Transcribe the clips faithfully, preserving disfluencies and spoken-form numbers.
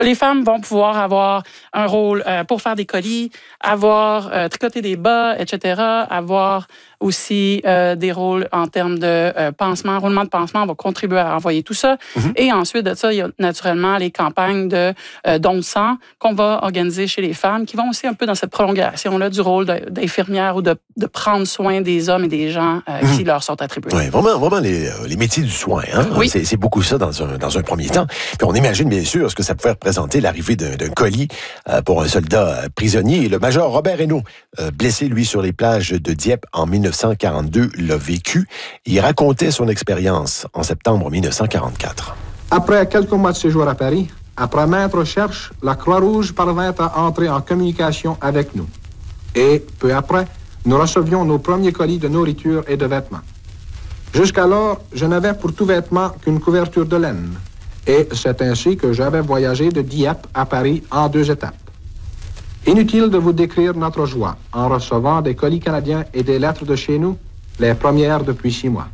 les femmes vont pouvoir avoir un rôle euh, pour faire des colis, avoir euh, tricoter des bas, et cetera, avoir aussi euh, des rôles en termes de euh, pansement, roulement de pansement, on va contribuer à envoyer tout ça. Mm-hmm. Et ensuite de ça, il y a naturellement les campagnes de euh, don de sang qu'on va organiser chez les femmes, qui vont aussi un peu dans cette prolongation-là du rôle de, d'infirmière ou de, de prendre soin des hommes et des gens euh, mm-hmm. qui leur sont attribués. Oui, vraiment, vraiment les, les métiers du soin. Hein? Oui. C'est, c'est beaucoup ça dans un, dans un premier temps. Puis on imagine bien sûr ce que ça pouvait représenter l'arrivée d'un, d'un colis euh, pour un soldat euh, prisonnier. Le major Robert Reynaud, euh, blessé lui sur les plages de Dieppe en dix-neuf cent quarante-deux, l'a vécu. Il racontait son expérience en septembre dix-neuf cent quarante-quatre. Après quelques mois de séjour à Paris, après maintes recherches, la Croix-Rouge parvint à entrer en communication avec nous. Et peu après, nous recevions nos premiers colis de nourriture et de vêtements. Jusqu'alors, je n'avais pour tout vêtement qu'une couverture de laine. Et c'est ainsi que j'avais voyagé de Dieppe à Paris en deux étapes. Inutile de vous décrire notre joie en recevant des colis canadiens et des lettres de chez nous, les premières depuis six mois.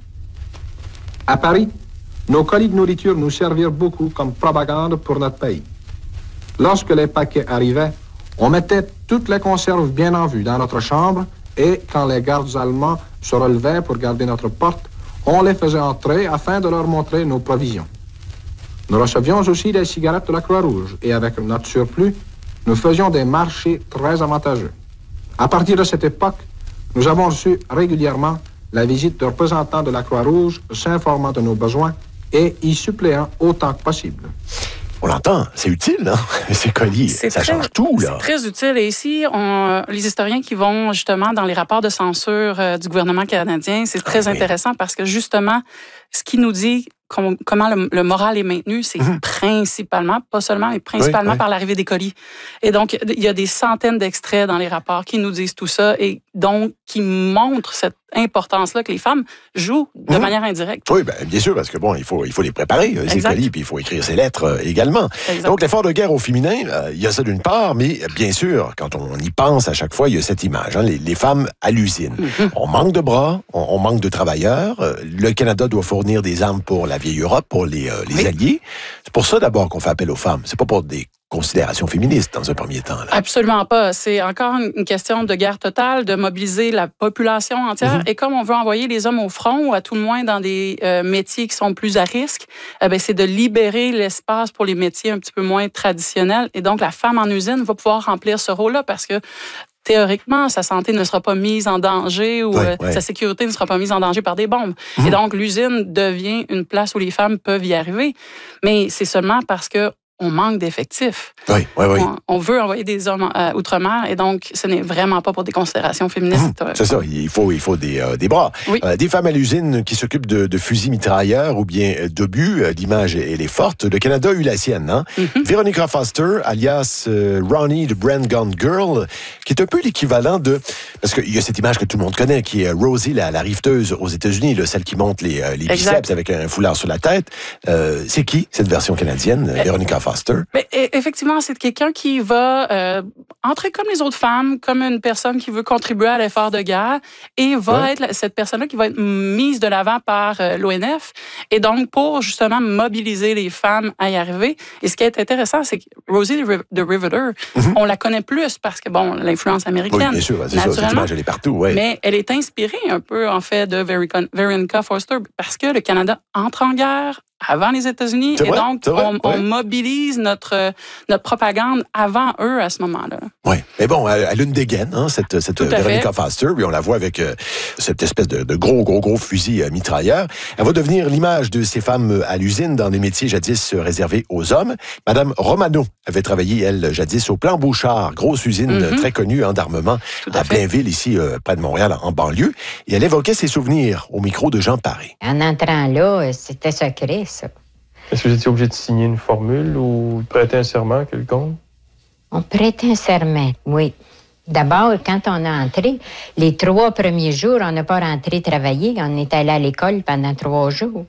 À Paris, nos colis de nourriture nous servirent beaucoup comme propagande pour notre pays. Lorsque les paquets arrivaient, on mettait toutes les conserves bien en vue dans notre chambre et quand les gardes allemands se relevaient pour garder notre porte, on les faisait entrer afin de leur montrer nos provisions. Nous recevions aussi des cigarettes de la Croix-Rouge et avec notre surplus, nous faisions des marchés très avantageux. À partir de cette époque, nous avons reçu régulièrement la visite de représentants de la Croix-Rouge s'informant de nos besoins et y suppléant autant que possible. On l'entend, c'est utile, hein? Ces colis, c'est ça très, change tout, là. C'est très utile. Et ici, on, les historiens qui vont justement dans les rapports de censure euh, du gouvernement canadien, c'est très ah, oui. intéressant parce que justement, ce qui nous dit com- comment le, le moral est maintenu, c'est mmh. principalement, pas seulement, mais principalement oui, oui. par l'arrivée des colis. Et donc, il y a des centaines d'extraits dans les rapports qui nous disent tout ça et donc qui montrent cette importance-là que les femmes jouent de mmh. manière indirecte. Oui, bien, bien sûr, parce que bon, il faut, il faut les préparer, euh, ces colis, puis il faut écrire ces lettres euh, également. Exact. Donc, l'effort de guerre au féminin, euh, il y a ça d'une part, mais bien sûr, quand on y pense à chaque fois, il y a cette image, hein, les, les femmes à l'usine. Mmh. On manque de bras, on, on manque de travailleurs. Euh, le Canada doit fournir des armes pour la vieille Europe, pour les, euh, les oui. alliés. C'est pour ça d'abord qu'on fait appel aux femmes. C'est pas pour des considération féministe dans un premier temps. Là. Absolument pas. C'est encore une question de guerre totale, de mobiliser la population entière. Mm-hmm. Et comme on veut envoyer les hommes au front, ou à tout le moins dans des euh, métiers qui sont plus à risque, eh bien, c'est de libérer l'espace pour les métiers un petit peu moins traditionnels. Et donc, la femme en usine va pouvoir remplir ce rôle-là parce que théoriquement, sa santé ne sera pas mise en danger ou ouais, euh, ouais. sa sécurité ne sera pas mise en danger par des bombes. Mm-hmm. Et donc, l'usine devient une place où les femmes peuvent y arriver. Mais c'est seulement parce que on manque d'effectifs. Oui, oui, oui. On, on veut envoyer des hommes euh, outre-mer et donc ce n'est vraiment pas pour des considérations féministes. Mmh, c'est ça, il faut, il faut des, euh, des bras. Oui. Euh, des femmes à l'usine qui s'occupent de, de fusils mitrailleurs ou bien d'obus, euh, l'image elle est forte. Le Canada a eu la sienne, hein? Mmh. Veronica Foster, alias euh, Ronnie the Brand Gun Girl, qui est un peu l'équivalent de... Parce qu'il y a cette image que tout le monde connaît, qui est Rosie, la, la riveteuse aux États-Unis, là, celle qui monte les, euh, les biceps avec un foulard sur la tête. Euh, c'est qui, cette version canadienne, euh, Veronica Foster? Mais effectivement, c'est quelqu'un qui va euh, entrer comme les autres femmes, comme une personne qui veut contribuer à l'effort de guerre et va ouais. être cette personne-là qui va être mise de l'avant par euh, l'O N F et donc pour justement mobiliser les femmes à y arriver. Et ce qui est intéressant, c'est que Rosie the Riveter, mm-hmm. on la connaît plus parce que, bon, l'influence américaine. Oui, bien sûr, c'est ça, cette image, elle est partout, ouais. Mais elle est inspirée un peu, en fait, de Veronica Foster parce que le Canada entre en guerre avant les États-Unis, c'est et vrai, donc on, ouais. on mobilise notre, notre propagande avant eux à ce moment-là. Oui, mais bon, elle, elle a une dégaine, hein, cette, cette Veronica Foster, puis on la voit avec euh, cette espèce de, de gros, gros, gros fusil euh, mitrailleur. Elle va devenir l'image de ces femmes à l'usine dans des métiers jadis réservés aux hommes. Madame Romano avait travaillé, elle, jadis au Plan Bouchard, grosse usine mm-hmm. très connue en d'armement à, à Blainville, ici, euh, près de Montréal, en banlieue. Et elle évoquait ses souvenirs au micro de Jean Paré. En entrant là, c'était secret, ça. Est-ce que vous étiez obligé de signer une formule ou de prêter un serment quelconque? On prêtait un serment, oui. D'abord, quand on a entré, les trois premiers jours, on n'a pas rentré travailler. On est allé à l'école pendant trois jours.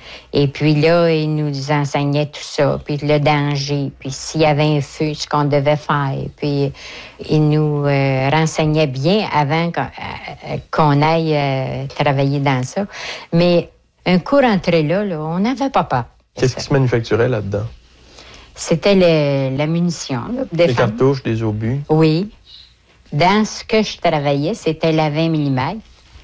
Et puis là, ils nous enseignaient tout ça, puis le danger, puis s'il y avait un feu, ce qu'on devait faire. Puis ils nous euh, renseignaient bien avant qu'on, euh, qu'on aille euh, travailler dans ça. Mais un coup rentré là, là on n'avait pas peur. Qu'est-ce qui se manufacturait là-dedans? C'était le, la munition, là, des Les femmes. cartouches, des obus. Oui. Dans ce que je travaillais, c'était la vingt millimètres.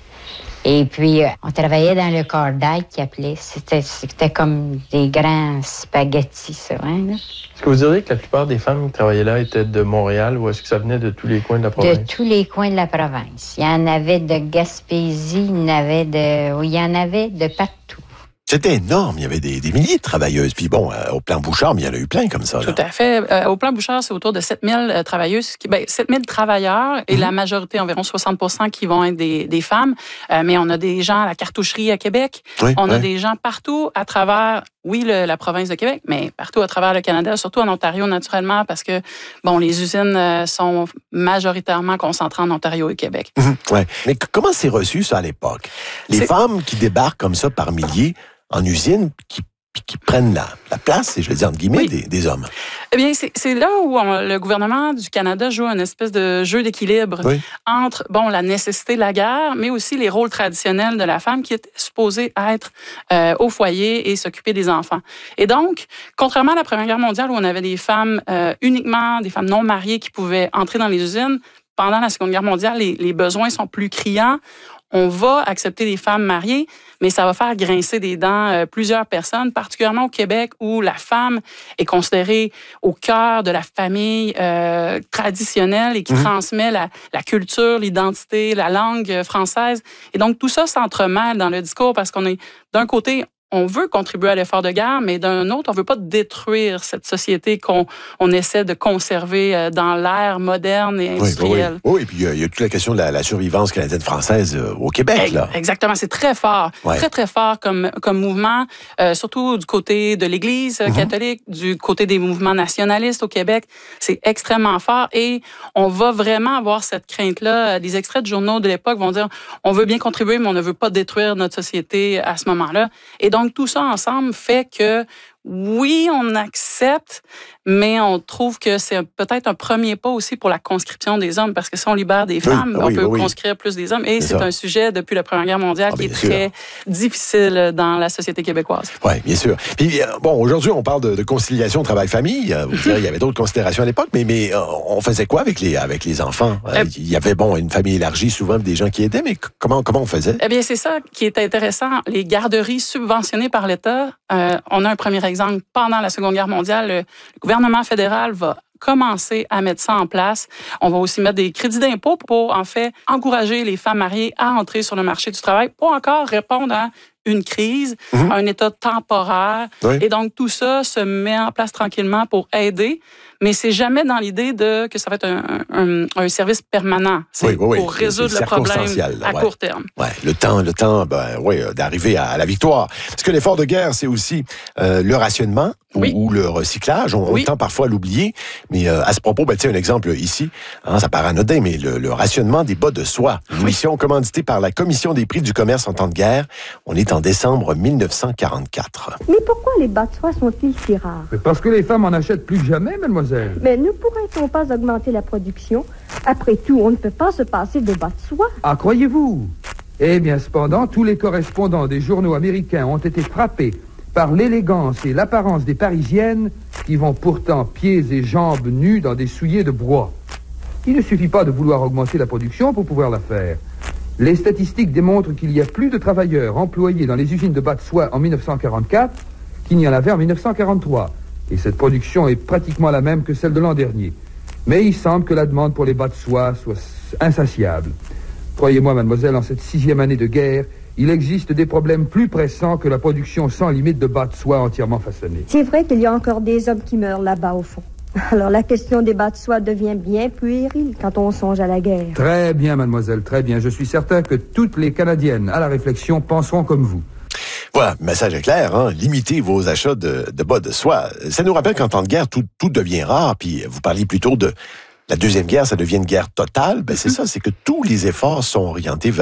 Et puis, euh, on travaillait dans le cordail qui appelait. C'était, c'était comme des grands spaghettis, ça, hein, là. Est-ce que vous diriez que la plupart des femmes qui travaillaient là étaient de Montréal ou est-ce que ça venait de tous les coins de la province? De tous les coins de la province. Il y en avait de Gaspésie, il y en avait de... Il y en avait de partout. C'était énorme. Il y avait des, des milliers de travailleuses. Puis bon, euh, au plan Bouchard, mais il y en a eu plein comme ça. Là. Tout à fait. Euh, au plan Bouchard, c'est autour de sept mille euh, travailleuses, qui, ben, sept mille travailleurs et mm-hmm. la majorité, environ soixante pour cent qui vont être des, des femmes. Euh, mais on a des gens à la cartoucherie à Québec. Oui, on oui. a des gens partout à travers, oui, le, la province de Québec, mais partout à travers le Canada, surtout en Ontario, naturellement, parce que, bon, les usines euh, sont majoritairement concentrées en Ontario et Québec. Mm-hmm. Ouais. Mais c- comment c'est reçu, ça, à l'époque? Les c'est... femmes qui débarquent comme ça par milliers en usine, qui, qui prennent la, la place, et je veux dire, entre guillemets, oui. des, des hommes. Eh bien, c'est, c'est là où on, le gouvernement du Canada joue une espèce de jeu d'équilibre oui. entre, bon, la nécessité de la guerre, mais aussi les rôles traditionnels de la femme qui était supposée être euh, au foyer et s'occuper des enfants. Et donc, contrairement à la Première Guerre mondiale, où on avait des femmes euh, uniquement, des femmes non mariées qui pouvaient entrer dans les usines, pendant la Seconde Guerre mondiale, les, les besoins sont plus criants. On va accepter des femmes mariées, mais ça va faire grincer des dents euh, plusieurs personnes, particulièrement au Québec, où la femme est considérée au cœur de la famille euh, traditionnelle et qui mmh. transmet la, la culture, l'identité, la langue française. Et donc, tout ça s'entremêle dans le discours parce qu'on est, d'un côté, on veut contribuer à l'effort de guerre, mais d'un autre, on ne veut pas détruire cette société qu'on on essaie de conserver dans l'ère moderne et industrielle. Oui, oui, oui. Et puis, il y, y a toute la question de la, la survivance canadienne-française euh, au Québec. Là. Exactement. C'est très fort. Ouais. Très, très fort comme, comme mouvement, euh, surtout du côté de l'Église mm-hmm. catholique, du côté des mouvements nationalistes au Québec. C'est extrêmement fort et on va vraiment avoir cette crainte-là. Des extraits de journaux de l'époque vont dire on veut bien contribuer, mais on ne veut pas détruire notre société à ce moment-là. Et donc, tout ça ensemble fait que, oui, on accepte, mais on trouve que c'est peut-être un premier pas aussi pour la conscription des hommes, parce que si on libère des femmes, oui, on oui, peut oui. conscrire plus des hommes. Et c'est, c'est un sujet, depuis la Première Guerre mondiale, ah, qui est sûr. très difficile dans la société québécoise. Oui, bien sûr. Puis, bon, aujourd'hui, on parle de, de conciliation travail-famille. Vous direz, il y avait d'autres considérations à l'époque, mais, mais on faisait quoi avec les, avec les enfants? Euh, il y avait, bon, une famille élargie, souvent des gens qui aidaient, mais comment, comment on faisait? Eh bien, c'est ça qui est intéressant. Les garderies subventionnées par l'État, euh, on a un premier exemple. Pendant la Seconde Guerre mondiale, le gouvernement fédéral va commencer à mettre ça en place. On va aussi mettre des crédits d'impôt pour, en fait, encourager les femmes mariées à entrer sur le marché du travail pour encore répondre à une crise, mmh. un état temporaire. Oui. Et donc, tout ça se met en place tranquillement pour aider. Mais c'est jamais dans l'idée de que ça va être un, un, un service permanent. C'est oui, oui, pour oui. résoudre c'est le problème à ouais. court terme. Ouais, le temps, le temps, ben, ouais, d'arriver à, à la victoire. Parce que l'effort de guerre, c'est aussi euh, le rationnement oui. ou, ou le recyclage. On, oui. on tend parfois à l'oublier. Mais euh, à ce propos, ben, tiens, un exemple ici. Hein, ça paraît anodin, mais le, le rationnement des bas de soie. Une oui. mission commanditée par la Commission des prix du commerce en temps de guerre. On est en décembre dix-neuf cent quarante-quatre. Mais pourquoi les bas de soie sont-ils si rares? Mais parce que les femmes en achètent plus jamais, mademoiselle. Mais ne pourrait-on pas augmenter la production? Après tout, on ne peut pas se passer de bas de soie. Ah, croyez-vous? Eh bien, cependant, tous les correspondants des journaux américains ont été frappés par l'élégance et l'apparence des Parisiennes qui vont pourtant pieds et jambes nus dans des souliers de bois. Il ne suffit pas de vouloir augmenter la production pour pouvoir la faire. Les statistiques démontrent qu'il y a plus de travailleurs employés dans les usines de bas de soie en dix-neuf cent quarante-quatre qu'il n'y en avait en dix-neuf cent quarante-trois. Et cette production est pratiquement la même que celle de l'an dernier. Mais il semble que la demande pour les bas de soie soit insatiable. Croyez-moi, mademoiselle, en cette sixième année de guerre, il existe des problèmes plus pressants que la production sans limite de bas de soie entièrement façonnés. C'est vrai qu'il y a encore des hommes qui meurent là-bas, au fond. Alors la question des bas de soie devient bien puérile quand on songe à la guerre. Très bien, mademoiselle, très bien. Je suis certain que toutes les Canadiennes à la réflexion penseront comme vous. Voilà, le message est clair, hein? Limitez vos achats de, de bas de soie. Ça nous rappelle qu'en temps de guerre, tout, tout devient rare, puis vous parliez plutôt de la Deuxième Guerre, ça devient une guerre totale. Ben c'est ça, c'est que tous les efforts sont orientés vers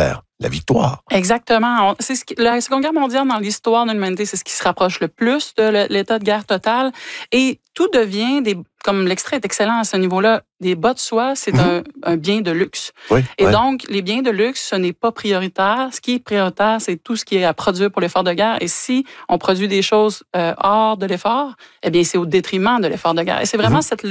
la victoire. Exactement. C'est ce qui, la Seconde Guerre mondiale, dans l'histoire de l'humanité, c'est ce qui se rapproche le plus de l'état de guerre totale. Et tout devient, des, comme l'extrait est excellent à ce niveau-là, des bas de soie, c'est mmh. un, un bien de luxe. Oui, Et ouais. donc, les biens de luxe, ce n'est pas prioritaire. Ce qui est prioritaire, c'est tout ce qui est à produire pour l'effort de guerre. Et si on produit des choses euh, hors de l'effort, eh bien, c'est au détriment de l'effort de guerre. Et c'est vraiment mmh. cette